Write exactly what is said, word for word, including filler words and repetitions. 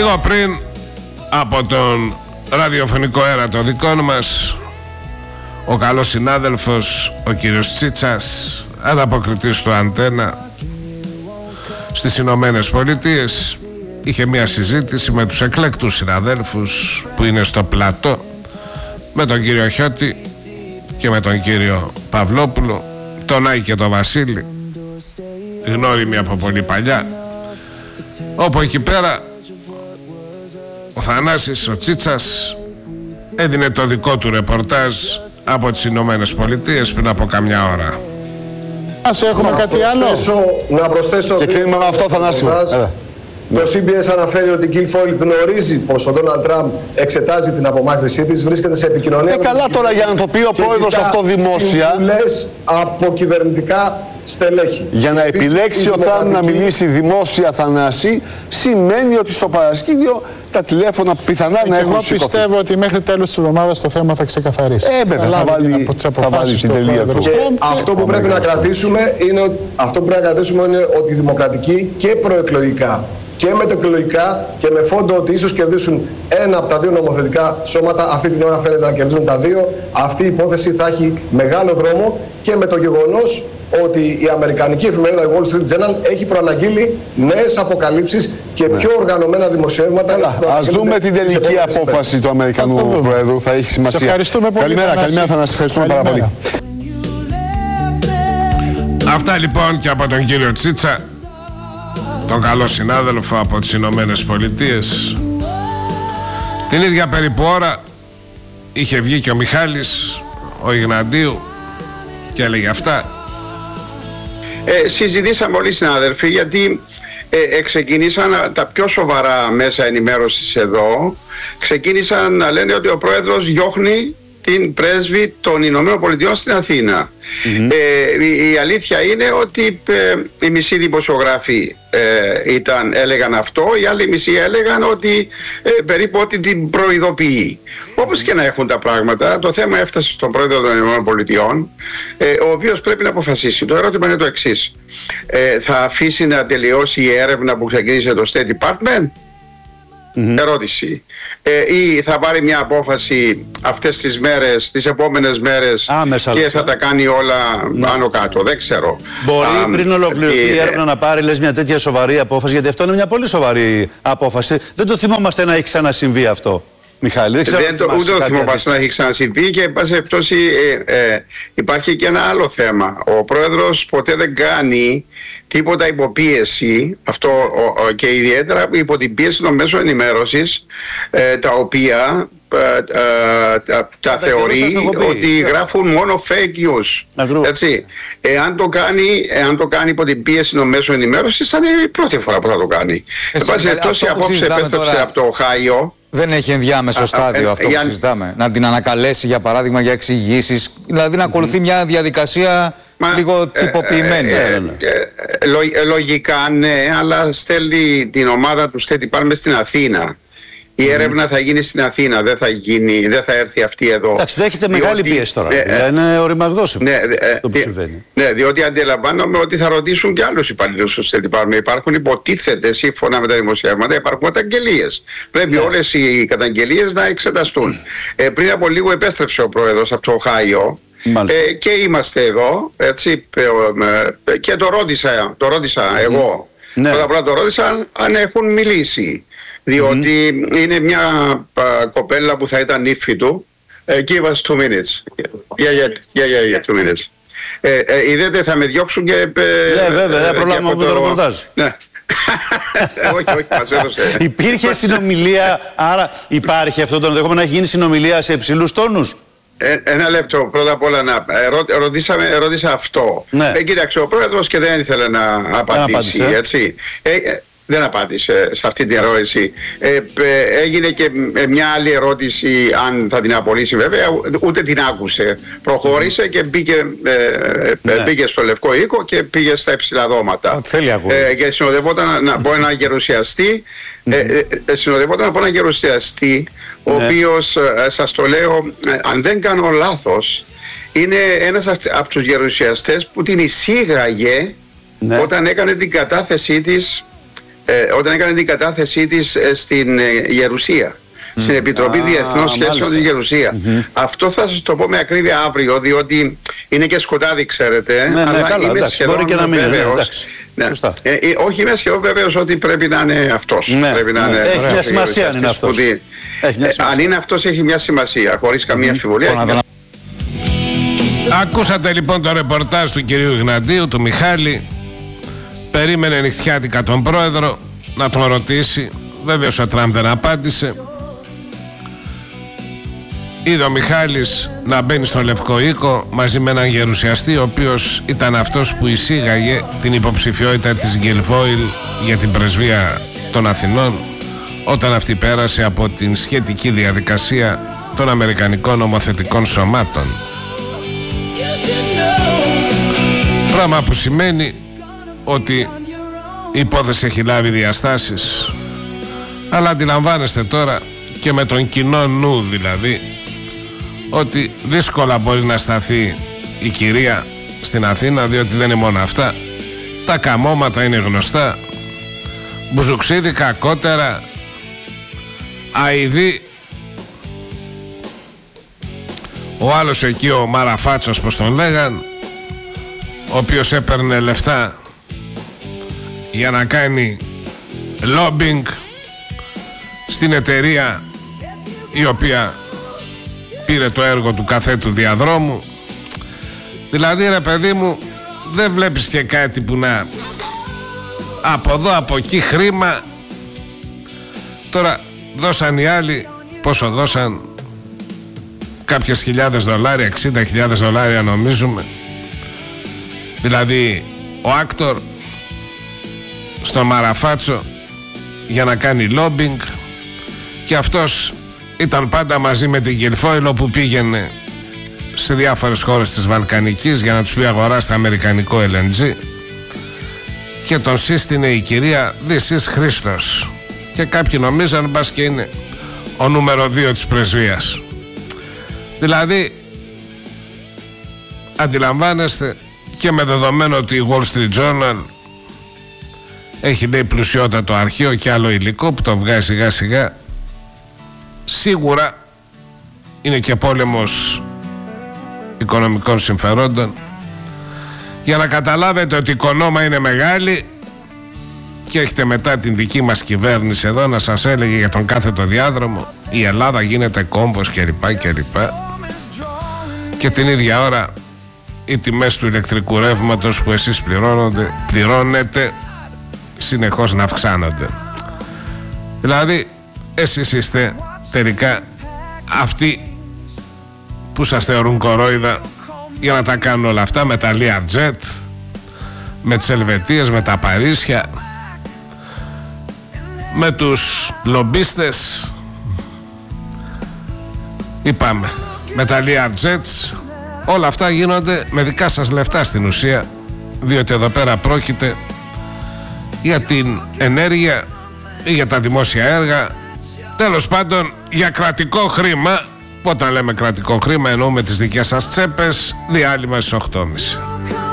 Λίγο πριν από τον ραδιοφωνικό αέρα των δικών μας, ο καλός συνάδελφος ο κύριος Τσίτσας, ανταποκριτής του Αντένα στις Ηνωμένες Πολιτείες, είχε μια συζήτηση με τους εκλέκτους συναδέλφους που είναι στο πλατό, με τον κύριο Χιώτη και με τον κύριο Παυλόπουλο, τον Άκη και τον Βασίλη, γνώριμοι από πολύ παλιά, όπου εκεί πέρα ο Θανάσης ο Τσίτσας έδινε το δικό του ρεπορτάζ από τις Ηνωμένες Πολιτείες πριν από καμιά ώρα. Ας έχουμε να κάτι προσθέσω, άλλο. Να προσθέσω και κλείνουμε με αυτό, Θανάση. Το σι μπι ες αναφέρει ότι η Guilfoyle γνωρίζει πως ο Ντόναλντ Τραμπ εξετάζει την απομάκρυνσή της, βρίσκεται σε επικοινωνία. Ε, καλά τώρα για να το πει ο πρόεδρος αυτό δημόσια. Συμβουλές από κυβερνητικά στελέχη. Για να επιλέξει ο Τραμπ να μιλήσει δημόσια, Θανάση, σημαίνει ότι στο παρασκήνιο τα τηλέφωνα πιθανά να έχουν σηκωθεί. Εγώ πιστεύω ότι μέχρι τέλος της εβδομάδας το θέμα θα ξεκαθαρίσει. Ε, βέβαια, θα, θα βάλει, θα βάλει την τελεία του. Αυτό που πρέπει να κρατήσουμε είναι, αυτό που πρέπει να κρατήσουμε είναι ότι οι δημοκρατικοί και προεκλογικά και μετεκλογικά και με φόντο ότι ίσως κερδίσουν ένα από τα δύο νομοθετικά σώματα, αυτή την ώρα φαίνεται να κερδίζουν τα δύο, αυτή η υπόθεση θα έχει μεγάλο δρόμο, και με το γεγονός ότι η αμερικανική εφημερίδα Wall Street Journal έχει προαναγγείλει νέες αποκαλύψεις και ναι. πιο οργανωμένα δημοσιεύματα. Ας δούμε την τελική απόφαση του Αμερικανού Προέδρου, θα έχει σημασία. Ευχαριστούμε πολύ. Καλημέρα, καλημέρα, θα σας ευχαριστούμε πάρα πολύ. Αυτά λοιπόν και από τον κύριο Τσίτσα, τον καλό συνάδελφο από τις Ηνωμένες Πολιτείες. Την ίδια περίπου ώρα είχε βγει και ο Μιχάλης ο Ιγναντίου και έλεγε αυτά. Ε, συζητήσαμε όλοι οι συνάδελφοι, γιατί ε, ε, ξεκίνησαν τα πιο σοβαρά μέσα ενημέρωσης εδώ, ξεκίνησαν να λένε ότι ο πρόεδρος διώχνει την πρέσβη των Ηνωμένων Πολιτειών στην Αθήνα. Mm-hmm. Ε, η, η αλήθεια είναι ότι ε, οι μισοί δημοσιογράφοι ε, ήταν, έλεγαν αυτό, οι άλλοι μισοί έλεγαν ότι ε, περίπου ότι την προειδοποιεί. Όπως και να έχουν τα πράγματα, το θέμα έφτασε στον πρόεδρο των Ηνωμένων Πολιτειών, ε, ο οποίος πρέπει να αποφασίσει. Το ερώτημα είναι το εξής. Ε, θα αφήσει να τελειώσει η έρευνα που ξεκίνησε το State Department? Mm-hmm. Ερώτηση. Ε, ή θα πάρει μια απόφαση αυτές τις μέρες, τις επόμενες μέρες, άμεσα, και θα τα κάνει όλα πάνω κάτω? Δεν ξέρω. Μπορεί Α, πριν ολοκληρωθεί και, η έρευνα να πάρει, λες, μια τέτοια σοβαρή απόφαση? Γιατί αυτό είναι μια πολύ σοβαρή απόφαση. Δεν το θυμόμαστε να έχει ξανασυμβεί αυτό, Μιχάλη. Δεν, ξέρω, δεν το, ούτε το θυμόμαστε να έχει ξανασυμβεί, και εν πάση περιπτώσει ε, ε, υπάρχει και ένα άλλο θέμα. Ο πρόεδρος ποτέ δεν κάνει τίποτα υποπίεση, αυτό ο, ο, και ιδιαίτερα υπό την πίεση των μέσων ενημέρωσης, ε, τα οποία ε, ε, τα, τα θεωρεί ότι γράφουν μόνο fake news. Έτσι. Εάν το κάνει, εάν το κάνει υπό την πίεση των μέσων ενημέρωσης, θα είναι η πρώτη φορά που θα το κάνει. Εν πάση περιπτώσει, απόψε επέστρεψε από το Οχάιο. Δεν έχει ενδιάμεσο στάδιο α, αυτό που συζητάμε. Να την ανακαλέσει, για παράδειγμα, για εξηγήσεις, δηλαδή να ακολουθεί μια διαδικασία Μα, λίγο τυποποιημένη. Ε, ε, ε, λο, ε, λογικά ναι, αλλά στέλνει την ομάδα του State Department στην Αθήνα. Η mm. έρευνα θα γίνει στην Αθήνα, δεν θα, γίνει, δεν θα έρθει αυτή εδώ. Εντάξει, δέχεται μεγάλη πίεση τώρα. Ε, ε, είναι οριμαγδός ναι, ε, το που ε, συμβαίνει. Ναι, διότι αντιλαμβάνομαι ότι θα ρωτήσουν και άλλους υπαλλήλους του State Department. Υπάρχουν, υποτίθεται, σύμφωνα με τα δημοσιεύματα, υπάρχουν καταγγελίες. Πρέπει ναι. όλες οι καταγγελίες να εξεταστούν. Ε, πριν από λίγο επέστρεψε ο πρόεδρος από το Οχάιο. Ε, και είμαστε εδώ, έτσι, ε, και το ρώτησα, το ρώτησα mm. εγώ. Ναι. Πρώτα απ' όλα το ρώτησα αν έχουν μιλήσει. Διότι mm. είναι μια α, κοπέλα που θα ήταν ύφη του. Uh, give us two minutes. Yeah, yeah, yeah, yeah, yeah two minutes. Ε, ε, είδετε, θα με διώξουν και... Ε, ναι, βέβαια, δεν προλάβουμε από το ρεπορτάζ. Ναι. όχι, όχι, μας έδωσε. Υπήρχε συνομιλία, άρα υπάρχει αυτό το ενδεχόμενο να έχει γίνει συνομιλία σε υψηλούς τόνους? Ε, ένα λεπτό, πρώτα απ' όλα να ερώ, ρωτήσαμε, ρώτησα αυτό. Ναι. Ε, κοίταξε, ο πρόεδρος και δεν ήθελε να απαντήσει, έτσι. Ε, ε, δεν απάντησε σε αυτή την ερώτηση. Ε, έγινε και μια άλλη ερώτηση, αν θα την απολύσει βέβαια, ούτε την άκουσε. Προχώρησε και μπήκε, ε, ναι. μπήκε στο Λευκό Οίκο και πήγε στα υψηλά δώματα. Ε, και συνοδευόταν από ένα γερουσιαστή, mm-hmm. ε, ε, συνοδευόταν από ένα γερουσιαστή, ο ναι. οποίος, ε, σας το λέω, ε, αν δεν κάνω λάθος, είναι ένας από τους γερουσιαστές που την εισήγαγε ναι. όταν έκανε την κατάθεσή της ε, όταν έκανε την κατάθεσή της ε, στην ε, Γερουσία. Mm. Στην Επιτροπή ah, Διεθνών Σχέσεων της Γερουσία. Mm-hmm. Αυτό θα σας το πω με ακρίβεια αύριο, διότι είναι και σκοτάδι, ξέρετε. Ναι, αλλά ναι, καλά, είμαι εντάξει, σχεδόν μπορεί και να μην βέβαιος. Ναι. Ε, ε, όχι, είμαι σχεδόν βέβαιος ότι πρέπει να είναι αυτός. Ναι, πρέπει να ναι, είναι, έχει μια ε, σημασία αν είναι αυτός. Έχει μια σημασία. Ε, αν είναι αυτός, έχει μια σημασία, χωρίς καμία mm-hmm. αμφιβολία. Μια... Ακούσατε λοιπόν το ρεπορτάζ του κυρίου Ιγνατίου, του Μιχάλη. Περίμενε νυχτιάτικα τον πρόεδρο να τον ρωτήσει. Βέβαιος ο Τραμπ δεν απάντησε. Είδε ο Μιχάλης να μπαίνει στο Λευκό Οίκο μαζί με έναν γερουσιαστή, ο οποίος ήταν αυτός που εισήγαγε την υποψηφιότητα της Γκιλβόιλ για την πρεσβεία των Αθηνών, όταν αυτή πέρασε από την σχετική διαδικασία των Αμερικανικών νομοθετικών σωμάτων. Πράγμα που σημαίνει ότι η υπόθεση έχει λάβει διαστάσεις. Αλλά αντιλαμβάνεστε τώρα, και με τον κοινό νου δηλαδή, ότι δύσκολα μπορεί να σταθεί η κυρία στην Αθήνα, διότι δεν είναι μόνο αυτά. Τα καμώματα είναι γνωστά. Μπουζουξίδι, κακότερα, αηδή. Ο άλλος εκεί, ο Μαραφάτσος πως τον λέγαν, ο οποίος έπαιρνε λεφτά για να κάνει lobbying στην εταιρεία η οποία πήρε το έργο του καθέτου διαδρόμου. Δηλαδή, ρε παιδί μου, δεν βλέπεις και κάτι που να από εδώ από εκεί χρήμα. Τώρα δώσαν οι άλλοι, πόσο δώσαν, κάποιες χιλιάδες δολάρια, εξήντα χιλιάδες δολάρια νομίζουμε. Δηλαδή ο άκτορ στο Μαραφάτσο για να κάνει lobbying, και αυτός ήταν πάντα μαζί με την Γκιλφόιλ, που πήγαινε σε διάφορες χώρες της Βαλκανικής για να τους πει αγοράστε αμερικανικό ελ εν τζι, και τον σύστηνε η κυρία This is Christos, και κάποιοι νομίζαν μπας και είναι ο νούμερο δύο της πρεσβείας. Δηλαδή αντιλαμβάνεστε, και με δεδομένο ότι η Wall Street Journal έχει, λέει, πλουσιότατο αρχείο και άλλο υλικό που το βγάζει σιγά σιγά, σίγουρα είναι και πόλεμος οικονομικών συμφερόντων. Για να καταλάβετε ότι η οικονόμα είναι μεγάλη, και έχετε μετά την δική μας κυβέρνηση εδώ να σας έλεγε για τον κάθετο διάδρομο η Ελλάδα γίνεται κόμβος κλπ κλπ, και την ίδια ώρα οι τιμές του ηλεκτρικού ρεύματος που εσείς πληρώνετε συνεχώς να αυξάνονται. Δηλαδή εσείς είστε τελικά αυτοί που σας θεωρούν κορόιδα για να τα κάνουν όλα αυτά, με τα Learjet, με τις Ελβετίες, με τα Παρίσια, με τους λομπίστες, είπαμε, με τα Learjets. Όλα αυτά γίνονται με δικά σας λεφτά στην ουσία, διότι εδώ πέρα πρόκειται για την ενέργεια ή για τα δημόσια έργα, τέλος πάντων για κρατικό χρήμα. Όταν λέμε κρατικό χρήμα εννοούμε τις δικές σας τσέπες. Διάλειμμα στις οκτώ και μισή.